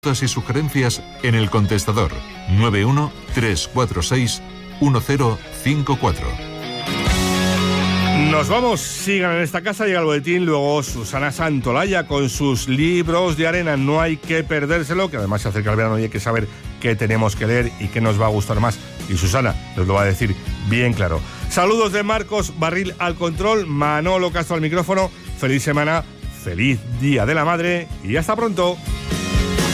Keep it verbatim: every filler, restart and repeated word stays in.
y sugerencias en el contestador nueve uno tres cuatro seis uno cero cinco cuatro. Nos vamos, sigan en esta casa, llega el boletín, luego Susana Santolaya con sus libros de arena, no hay que perdérselo, que además se acerca el verano y hay que saber qué tenemos que leer y qué nos va a gustar más, y Susana nos lo va a decir bien claro. Saludos de Marcos Barril al control, Manolo Castro al micrófono, feliz semana, feliz Día de la Madre y hasta pronto.